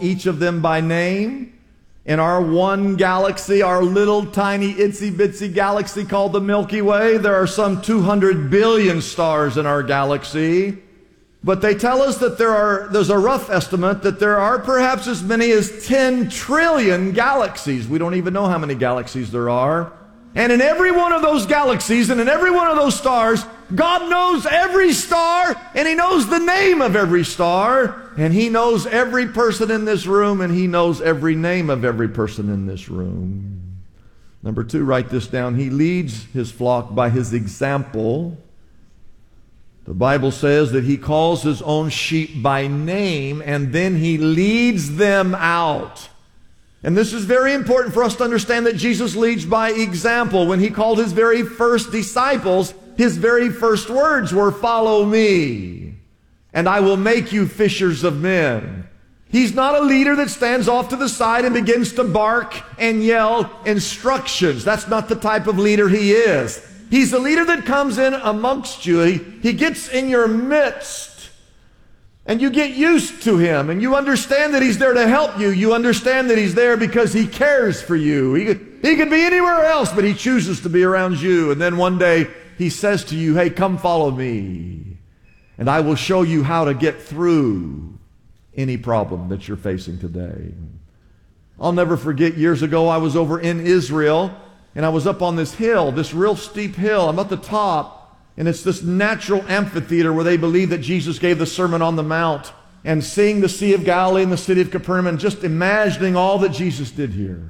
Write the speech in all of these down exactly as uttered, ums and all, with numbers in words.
each of them by name. In our one galaxy, our little tiny itsy bitsy galaxy called the Milky Way, there are some two hundred billion stars in our galaxy. But they tell us that there are, there's a rough estimate that there are perhaps as many as ten trillion galaxies. We don't even know how many galaxies there are. And in every one of those galaxies and in every one of those stars, God knows every star, and He knows the name of every star, and He knows every person in this room, and He knows every name of every person in this room. Number two, write this down. He leads His flock by His example. The Bible says that He calls His own sheep by name, and then He leads them out. And this is very important for us to understand that Jesus leads by example. When He called His very first disciples, His very first words were, "Follow me, and I will make you fishers of men." He's not a leader that stands off to the side and begins to bark and yell instructions. That's not the type of leader He is. He's a leader that comes in amongst you. He, he gets in your midst. And you get used to Him, and you understand that He's there to help you. You understand that He's there because He cares for you. He could, he could be anywhere else, but He chooses to be around you. And then one day He says to you, "Hey, come follow me, and I will show you how to get through any problem that you're facing today." I'll never forget, years ago I was over in Israel, and I was up on this hill, this real steep hill. I'm at the top. And it's this natural amphitheater where they believe that Jesus gave the Sermon on the Mount, and seeing the Sea of Galilee and the city of Capernaum and just imagining all that Jesus did here.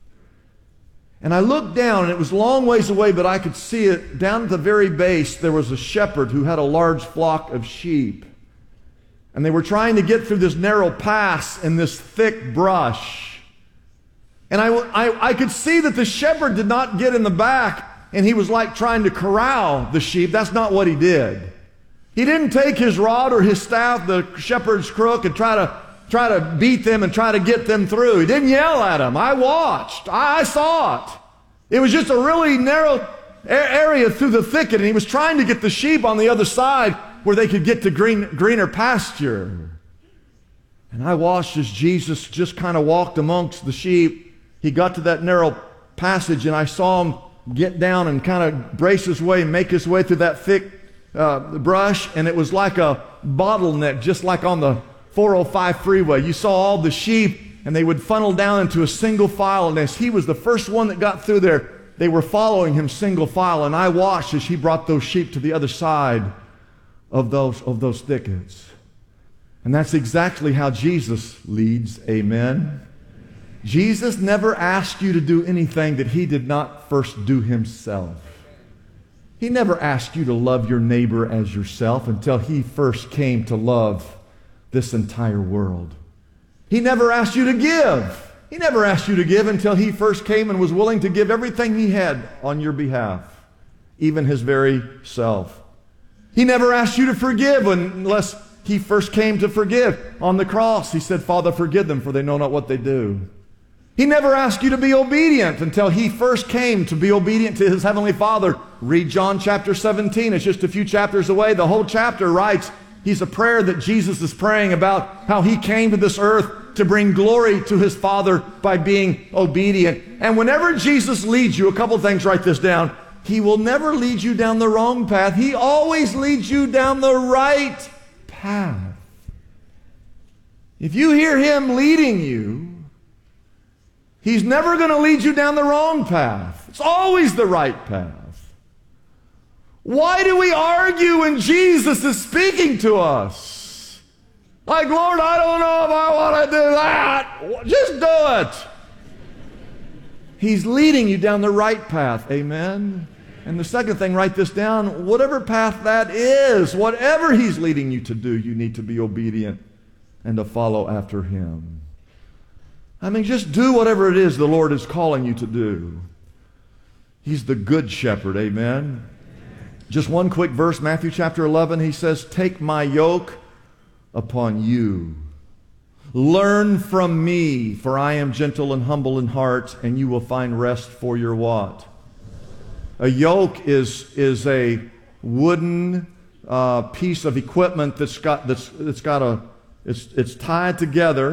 And I looked down, and it was a long ways away, but I could see it. Down at the very base, there was a shepherd who had a large flock of sheep. And they were trying to get through this narrow pass in this thick brush. And I, I, I could see that the shepherd did not get in the back, and he was like trying to corral the sheep. That's not what he did. He didn't take his rod or his staff, the shepherd's crook, and try to try to beat them and try to get them through. He didn't yell at them. I watched. I, I saw it. It was just a really narrow area through the thicket, and he was trying to get the sheep on the other side where they could get to green, greener pasture. And I watched as Jesus just kind of walked amongst the sheep. He got to that narrow passage, and I saw him get down and kind of brace his way and make his way through that thick uh, brush, and it was like a bottleneck, just like on the four oh five freeway. You saw all the sheep, and they would funnel down into a single file, and as he was the first one that got through there, they were following him single file, and I watched as he brought those sheep to the other side of those, of those thickets. And that's exactly how Jesus leads. Amen. Jesus never asked you to do anything that He did not first do Himself. He never asked you to love your neighbor as yourself until He first came to love this entire world. He never asked you to give. He never asked you to give until He first came and was willing to give everything He had on your behalf, even His very self. He never asked you to forgive unless He first came to forgive. On the cross, He said, "Father, forgive them, for they know not what they do." He never asked you to be obedient until He first came to be obedient to His Heavenly Father. Read John chapter seventeen. It's just a few chapters away. The whole chapter writes, he's a prayer that Jesus is praying about how He came to this earth to bring glory to His Father by being obedient. And whenever Jesus leads you, a couple things, write this down. He will never lead you down the wrong path. He always leads you down the right path. If you hear Him leading you, He's never going to lead you down the wrong path. It's always the right path. Why do we argue when Jesus is speaking to us? Like, "Lord, I don't know if I want to do that." Just do it. He's leading you down the right path. Amen. And the second thing, write this down. Whatever path that is, whatever He's leading you to do, you need to be obedient and to follow after Him. I mean, just do whatever it is the Lord is calling you to do. He's the good shepherd, amen? Just one quick verse, Matthew chapter eleven, He says, "Take my yoke upon you. Learn from me, for I am gentle and humble in heart, and you will find rest for your" what? A yoke is, is a wooden uh, piece of equipment that's got, that's, that's got a, it's, it's tied together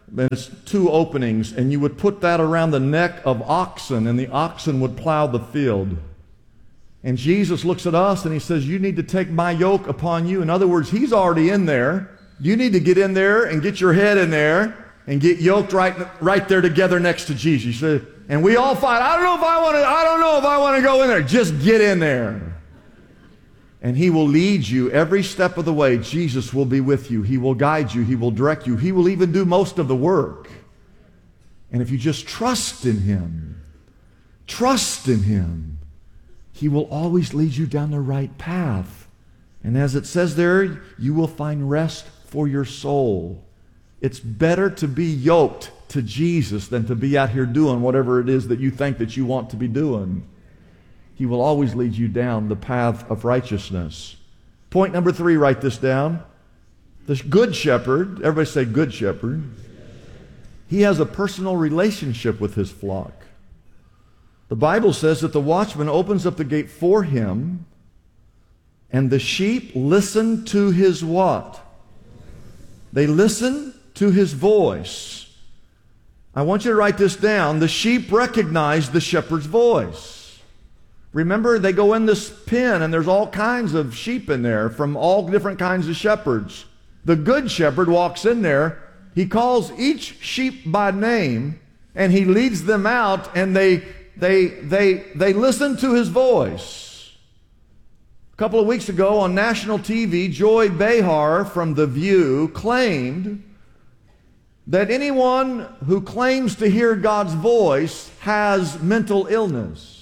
and it's two openings, and you would put that around the neck of oxen, and the oxen would plow the field. And Jesus looks at us and he says, you need to take my yoke upon you. In other words, he's already in there. You need to get in there and get your head in there and get yoked right, right there together next to Jesus. He said, and we all fight. I don't know if I want to, I don't know if I want to go in there. Just get in there. And he will lead you every step of the way. Jesus will be with you. He will guide you. He will direct you. He will even do most of the work. And if you just trust in him, trust in him, he will always lead you down the right path. And as it says there, you will find rest for your soul. It's better to be yoked to Jesus than to be out here doing whatever it is that you think that you want to be doing. He will always lead you down the path of righteousness. Point number three, write this down. The good shepherd, everybody say good shepherd, he has a personal relationship with his flock. The Bible says that the watchman opens up the gate for him, and the sheep listen to his what? They listen to his voice. I want you to write this down. The sheep recognize the shepherd's voice. Remember, they go in this pen, and there's all kinds of sheep in there from all different kinds of shepherds. The good shepherd walks in there. He calls each sheep by name, and he leads them out, and they They, they, they listen to his voice. A couple of weeks ago on national T V, Joy Behar from The View claimed that anyone who claims to hear God's voice has mental illness.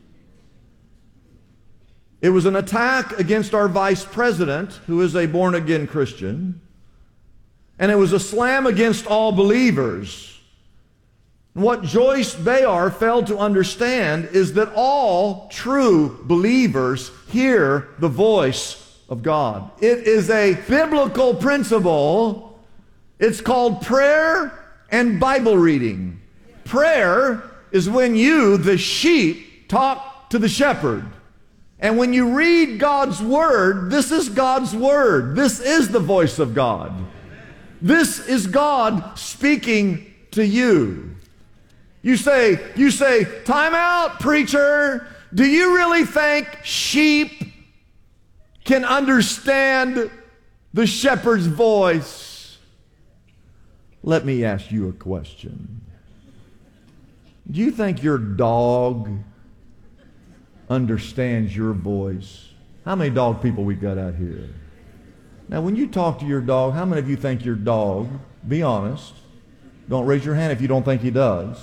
It was an attack against our vice president, who is a born-again Christian, and it was a slam against all believers. What Joyce Behar failed to understand is that all true believers hear the voice of God. It is a biblical principle. It's called prayer and Bible reading. Prayer is when you, the sheep, talk to the shepherd. And when you read God's word, this is God's word. This is the voice of God. This is God speaking to you. You say, you say, time out, preacher. Do you really think sheep can understand the shepherd's voice? Let me ask you a question. Do you think your dog understands your voice? How many dog people we got out here? Now, when you talk to your dog, how many of you think your dog, be honest, don't raise your hand if you don't think he does.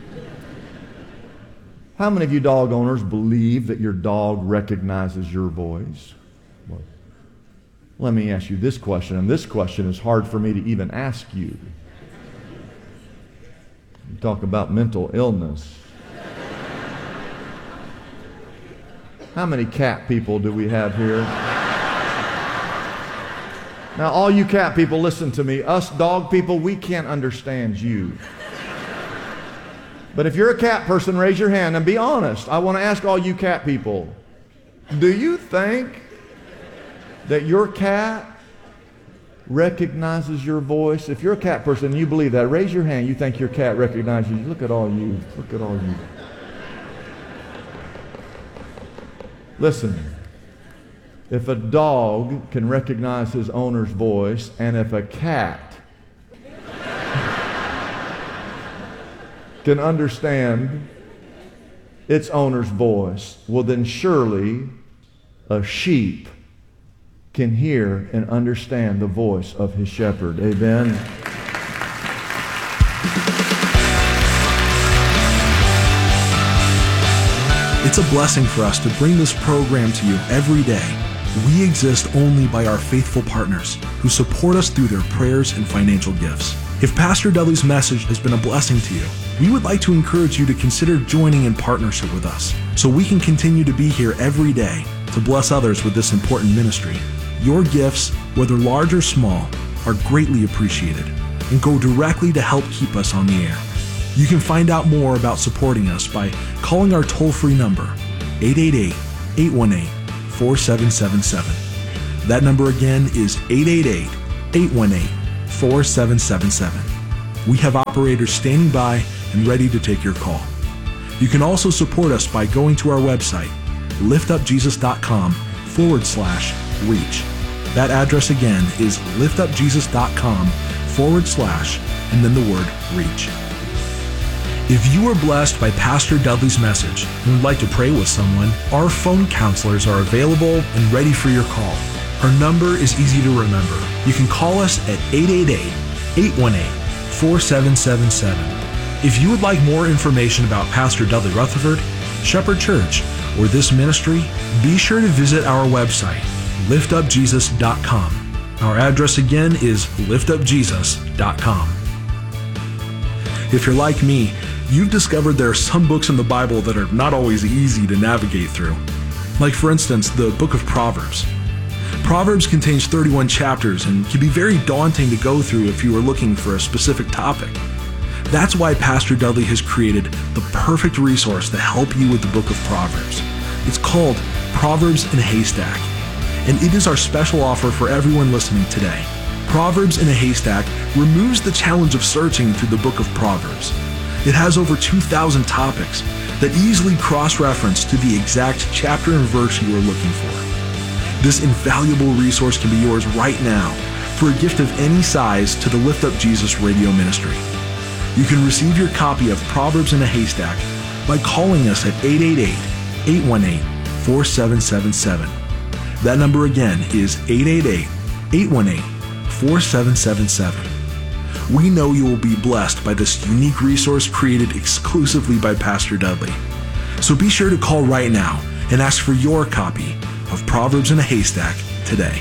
How many of you dog owners believe that your dog recognizes your voice? Well, let me ask you this question, and this question is hard for me to even ask you. You talk about mental illness. How many cat people do we have here? Now, all you cat people, listen to me. Us dog people, we can't understand you. But if you're a cat person, raise your hand and be honest. I want to ask all you cat people, do you think that your cat recognizes your voice? If you're a cat person and you believe that, raise your hand. You think your cat recognizes you. Look at all you. Look at all you. Listen, if a dog can recognize his owner's voice, and if a cat can understand its owner's voice, well then surely a sheep can hear and understand the voice of his shepherd. Amen. It's a blessing for us to bring this program to you every day. We exist only by our faithful partners who support us through their prayers and financial gifts. If Pastor Dudley's message has been a blessing to you, we would like to encourage you to consider joining in partnership with us so we can continue to be here every day to bless others with this important ministry. Your gifts, whether large or small, are greatly appreciated and go directly to help keep us on the air. You can find out more about supporting us by calling our toll-free number, eight eight eight, eight one eight, four seven seven seven. That number again is eight eight eight, eight one eight, four seven seven seven. We have operators standing by and ready to take your call. You can also support us by going to our website, liftupjesus.com forward slash reach. That address again is liftupjesus.com forward slash and then the word reach. If you were blessed by Pastor Dudley's message and would like to pray with someone, our phone counselors are available and ready for your call. Our number is easy to remember. You can call us at eight eight eight, eight one eight, four seven seven seven. If you would like more information about Pastor Dudley Rutherford, Shepherd Church, or this ministry, be sure to visit our website, lift up jesus dot com. Our address again is lift up jesus dot com. If you're like me, you've discovered there are some books in the Bible that are not always easy to navigate through. Like, for instance, the book of Proverbs. Proverbs contains thirty-one chapters and can be very daunting to go through if you are looking for a specific topic. That's why Pastor Dudley has created the perfect resource to help you with the book of Proverbs. It's called Proverbs in a Haystack, and it is our special offer for everyone listening today. Proverbs in a Haystack removes the challenge of searching through the book of Proverbs. It has over two thousand topics that easily cross-reference to the exact chapter and verse you are looking for. This invaluable resource can be yours right now for a gift of any size to the Lift Up Jesus radio ministry. You can receive your copy of Proverbs in a Haystack by calling us at eight eight eight, eight one eight, four seven seven seven. That number again is eight eight eight, eight one eight, four seven seven seven. We know you will be blessed by this unique resource created exclusively by Pastor Dudley. So be sure to call right now and ask for your copy of Proverbs in a Haystack today.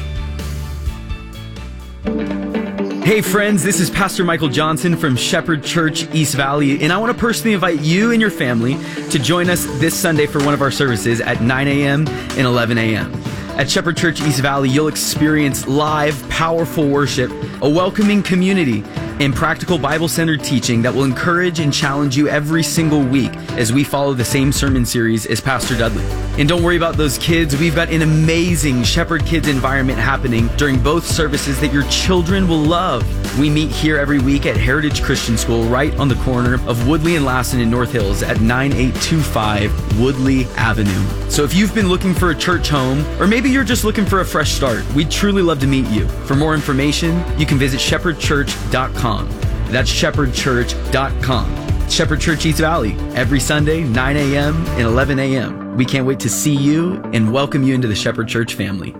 Hey friends, this is Pastor Michael Johnson from Shepherd Church East Valley, and I want to personally invite you and your family to join us this Sunday for one of our services at nine a.m. and eleven a.m. At Shepherd Church East Valley, you'll experience live, powerful worship, a welcoming community, and practical Bible-centered teaching that will encourage and challenge you every single week as we follow the same sermon series as Pastor Dudley. And don't worry about those kids. We've got an amazing Shepherd Kids environment happening during both services that your children will love. We meet here every week at Heritage Christian School right on the corner of Woodley and Lassen in North Hills at nine eight two five Woodley Avenue. So if you've been looking for a church home, or maybe you're just looking for a fresh start, we'd truly love to meet you. For more information, you can visit shepherd church dot com. That's shepherd church dot com. Shepherd Church East Valley, every Sunday, nine a.m. and eleven a.m. We can't wait to see you and welcome you into the Shepherd Church family.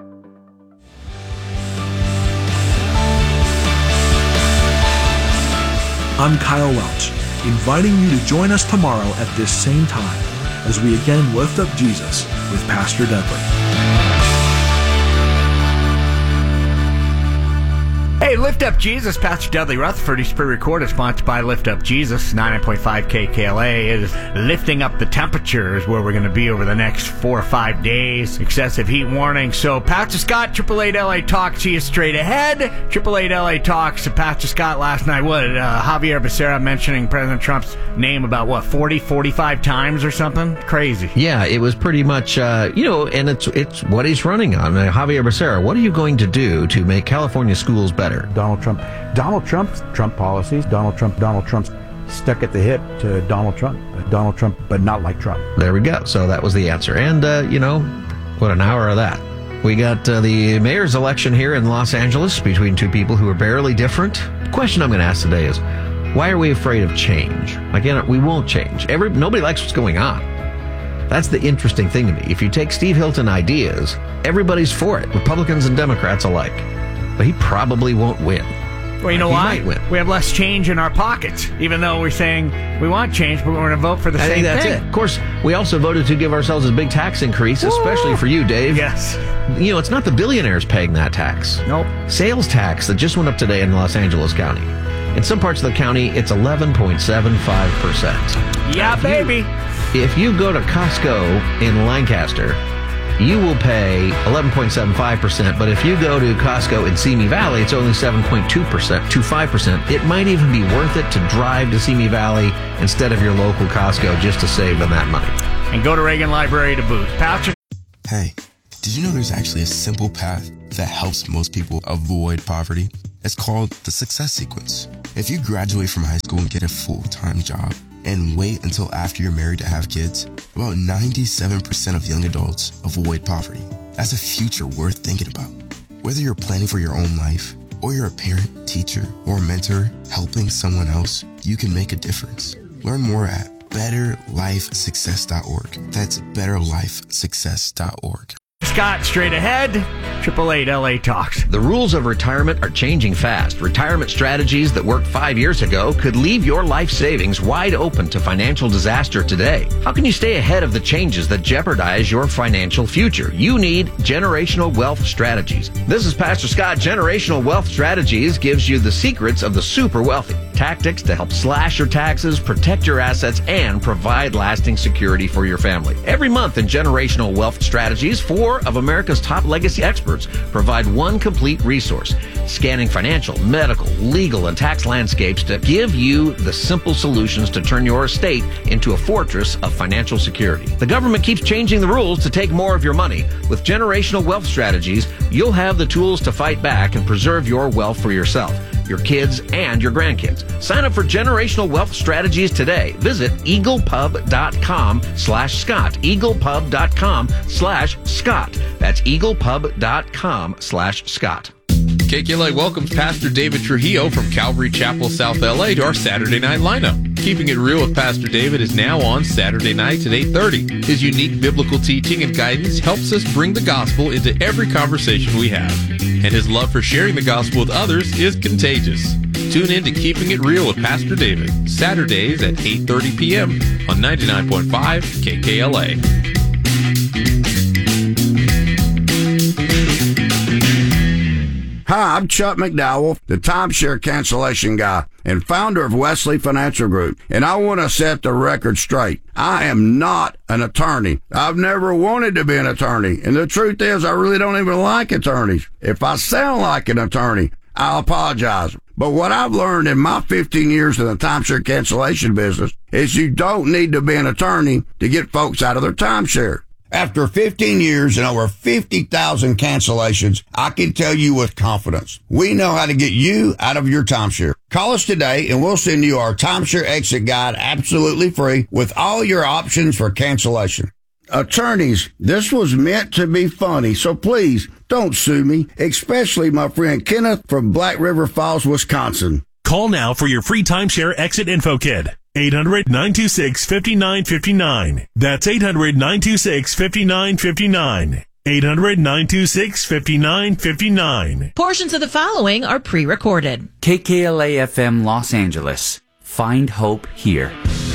I'm Kyle Welch, inviting you to join us tomorrow at this same time as we again lift up Jesus with Pastor Dudley. Hey, Lift Up Jesus, Pastor Dudley Rutherford. He's pre-recorded, sponsored by Lift Up Jesus. ninety-nine point five K K L A is lifting up the temperatures where we're going to be over the next four or five days. Excessive heat warning. So, Pastor Scott, Triple Eight L A Talk, see you straight ahead. Triple Eight L A Talks to Pastor Scott last night. What, uh, Javier Becerra mentioning President Trump's name about, what, forty, forty-five times or something? Crazy. Yeah, it was pretty much, uh, you know, and it's it's what he's running on. Uh, Javier Becerra, what are you going to do to make California schools better? Donald Trump. Donald Trump's Trump policies. Donald Trump. Donald Trump's stuck at the hip to Donald Trump. Donald Trump, but not like Trump. There we go. So that was the answer. And, uh, you know, what an hour of that. We got uh, the mayor's election here in Los Angeles between two people who are barely different. The question I'm going to ask today is, why are we afraid of change? Again, we won't change. Every, nobody likes what's going on. That's the interesting thing to me. If you take Steve Hilton ideas, everybody's for it, Republicans and Democrats alike. But he probably won't win. Well, you know he why? Might win. We have less change in our pockets, even though we're saying we want change, but we're going to vote for the I same think that's thing. it. Of course, we also voted to give ourselves a big tax increase, especially for you, Dave. Yes. You know, it's not the billionaires paying that tax. Nope. Sales tax that just went up today in Los Angeles County. In some parts of the county, it's eleven point seven five percent. Yeah, if baby. You, if you go to Costco in Lancaster, you will pay eleven point seven five percent, but if you go to Costco in Simi Valley, it's only seven point two percent, twenty-five percent. It might even be worth it to drive to Simi Valley instead of your local Costco just to save them that money. And go to Reagan Library to boot. Patrick. Hey, did you know there's actually a simple path that helps most people avoid poverty? It's called the Success Sequence. If you graduate from high school and get a full-time job and wait until after you're married to have kids, about ninety-seven percent of young adults avoid poverty. That's a future worth thinking about. Whether you're planning for your own life, or you're a parent, teacher, or mentor helping someone else, you can make a difference. Learn more at better life success dot org. That's better life success dot org. Scott, straight ahead, triple eight L A Talks. The rules of retirement are changing fast. Retirement strategies that worked five years ago could leave your life savings wide open to financial disaster today. How can you stay ahead of the changes that jeopardize your financial future? You need Generational Wealth Strategies. This is Pastor Scott. Generational Wealth Strategies gives you the secrets of the super wealthy. Tactics to help slash your taxes, protect your assets, and provide lasting security for your family. Every month in Generational Wealth Strategies, four of America's top legacy experts provide one complete resource, scanning financial, medical, legal, and tax landscapes to give you the simple solutions to turn your estate into a fortress of financial security. The government keeps changing the rules to take more of your money. With Generational Wealth Strategies, you'll have the tools to fight back and preserve your wealth for yourself, your kids, and your grandkids. Sign up for Generational Wealth Strategies today. Visit eaglepub.com slash Scott. eaglepub.com slash Scott. That's eaglepub.com slash Scott. K K L A welcomes Pastor David Trujillo from Calvary Chapel, South L A to our Saturday night lineup. Keeping It Real with Pastor David is now on Saturday nights at eight thirty. His unique biblical teaching and guidance helps us bring the gospel into every conversation we have. And his love for sharing the gospel with others is contagious. Tune in to Keeping It Real with Pastor David, Saturdays at eight thirty p.m. on ninety-nine point five K K L A. Hi, I'm Chuck McDowell, the timeshare cancellation guy and founder of Wesley Financial Group, and I want to set the record straight. I am not an attorney. I've never wanted to be an attorney, and the truth is I really don't even like attorneys. If I sound like an attorney, I'll apologize. But what I've learned in my fifteen years in the timeshare cancellation business is you don't need to be an attorney to get folks out of their timeshare. After fifteen years and over fifty thousand cancellations, I can tell you with confidence, we know how to get you out of your timeshare. Call us today and we'll send you our timeshare exit guide absolutely free with all your options for cancellation. Attorneys, this was meant to be funny, so please don't sue me, especially my friend Kenneth from Black River Falls, Wisconsin. Call now for your free timeshare exit info kit. eight hundred, nine two six, five nine five nine. That's eight hundred, nine two six, five nine five nine. eight hundred, nine two six, five nine five nine. Portions of the following are pre-recorded. K K L A F M Los Angeles. Find hope here.